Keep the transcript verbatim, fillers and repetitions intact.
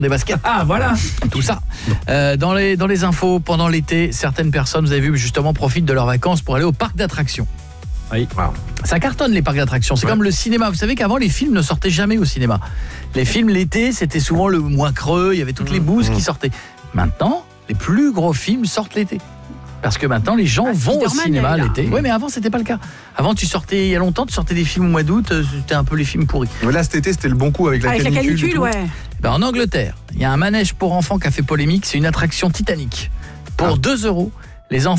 des baskets. Ah, voilà. Tout ça. Euh, dans, les, dans les infos, pendant l'été, certaines personnes, vous avez vu, justement, profitent de leurs vacances pour aller au parc d'attractions. Oui. Wow. Ça cartonne les parcs d'attractions, c'est Ouais. comme le cinéma. Vous savez qu'avant les films ne sortaient jamais au cinéma. Les films l'été, c'était souvent le mois creux, il y avait toutes les bouses Mmh. qui sortaient. Maintenant, les plus gros films sortent l'été. Parce que maintenant les gens Ah, vont au Spider-Man, cinéma là. l'été. Oui, mais avant c'était pas le cas. Avant tu sortais il y a longtemps, tu sortais des films au mois d'août, euh, c'était un peu les films pourris. Mais là, cet été, c'était le bon coup avec la Avec la canicule. et canicule, tout. ouais. Ben, en Angleterre, il y a un manège pour enfants qui a fait polémique, c'est une attraction Titanic. Pour Ah. deux euros, les enfants